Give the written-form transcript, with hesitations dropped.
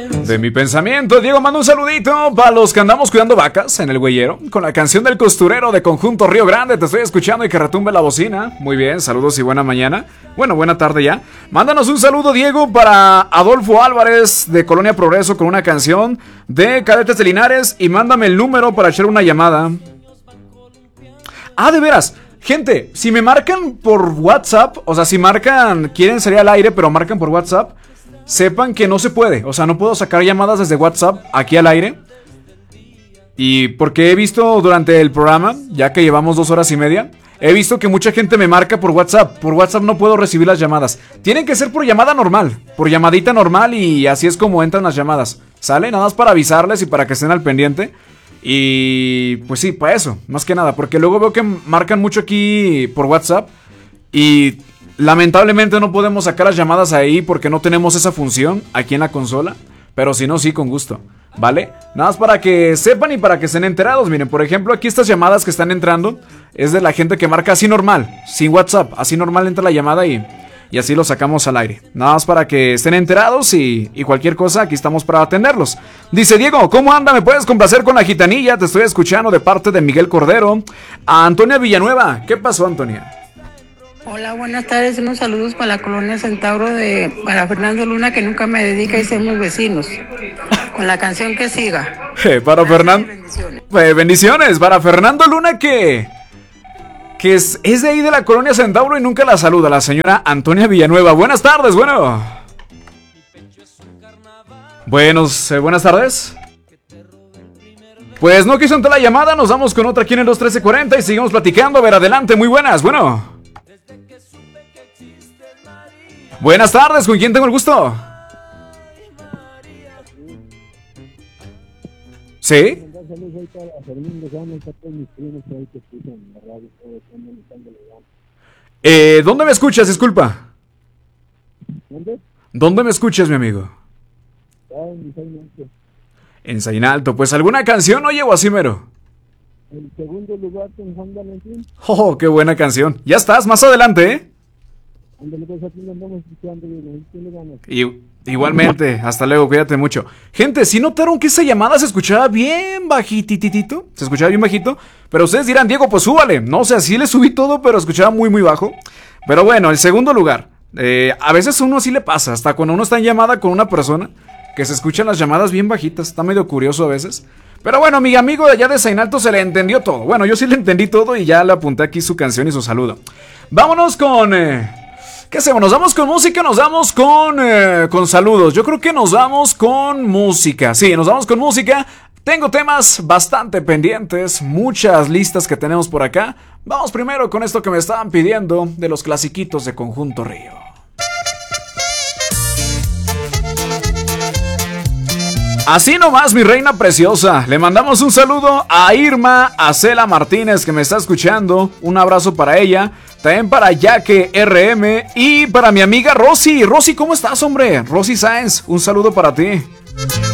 De mi pensamiento, Diego manda un saludito para los que andamos cuidando vacas en el güeyero, con la canción del costurero de Conjunto Río Grande. Te estoy escuchando y que retumbe la bocina. Muy bien, saludos y buena mañana. Bueno, buena tarde ya. Mándanos un saludo, Diego, para Adolfo Álvarez de Colonia Progreso con una canción de Cadetes de Linares. Y mándame el número para echar una llamada. Ah, de veras. Gente, si me marcan por WhatsApp, o sea, si marcan, quieren salir al aire, pero marcan por WhatsApp, sepan que no se puede. O sea, no puedo sacar llamadas desde WhatsApp aquí al aire. Y porque he visto durante el programa, ya que llevamos 2 horas y media, he visto que mucha gente me marca por WhatsApp. Por WhatsApp no puedo recibir las llamadas. Tienen que ser por llamada normal, por llamadita normal, y así es como entran las llamadas. ¿Sale? Nada más para avisarles y para que estén al pendiente. Y pues sí, para eso, más que nada, porque luego veo que marcan mucho aquí por WhatsApp y lamentablemente no podemos sacar las llamadas ahí porque no tenemos esa función aquí en la consola. Pero si no, sí, con gusto, ¿vale? Nada más para que sepan y para que estén enterados. Miren, por ejemplo, aquí estas llamadas que están entrando es de la gente que marca así normal, sin WhatsApp, así normal entra la llamada y así lo sacamos al aire. Nada más para que estén enterados y cualquier cosa, aquí estamos para atenderlos. Dice Diego, ¿cómo anda? ¿Me puedes complacer con la gitanilla? Te estoy escuchando de parte de Miguel Cordero. A Antonia Villanueva. ¿Qué pasó, Antonia? Hola, buenas tardes. Unos saludos para la colonia Centauro para Fernando Luna, que nunca me dedica y somos vecinos. Con la canción que siga. Para Fernando. Bendiciones. Para Fernando Luna, que es de ahí de la colonia Centauro y nunca la saluda, la señora Antonia Villanueva. Buenas tardes, bueno. Buenas tardes. Pues no quiso entrar la llamada, nos vamos con otra aquí en el 21340 y seguimos platicando. A ver, adelante, muy buenas, bueno. Buenas tardes, ¿con quién tengo el gusto? ¿Sí? ¿Dónde me escuchas? Disculpa. ¿Dónde me escuchas, mi amigo? En Sainalto. Pues alguna canción, oye, Guasimero. El segundo lugar con Juan Valentín. Oh, qué buena canción. Ya estás, más adelante, ¿eh? Igualmente, hasta luego, cuídate mucho. Gente, ¿sí notaron que esa llamada se escuchaba bien bajititito? Se escuchaba bien bajito. Pero ustedes dirán, Diego, pues súbale. No, o sea, sí le subí todo, pero escuchaba muy, muy bajo. Pero bueno, el segundo lugar. A veces a uno sí le pasa, hasta cuando uno está en llamada con una persona, que se escuchan las llamadas bien bajitas. Está medio curioso a veces. Pero bueno, mi amigo de allá de Sainalto se le entendió todo. Bueno, yo sí le entendí todo y ya le apunté aquí su canción y su saludo. Vámonos con... ¿qué hacemos? ¿Nos vamos con música? ¿Nos vamos con saludos? Yo creo que nos vamos con música. Sí, nos vamos con música. Tengo temas bastante pendientes, muchas listas que tenemos por acá. Vamos primero con esto que me estaban pidiendo de los clasiquitos de Conjunto Río. Así nomás, mi reina preciosa. Le mandamos un saludo a Irma Acela Martínez, que me está escuchando. Un abrazo para ella. También para Yaque RM. Y para mi amiga Rosy. Rosy, ¿cómo estás, hombre? Rosy Sáenz, un saludo para ti.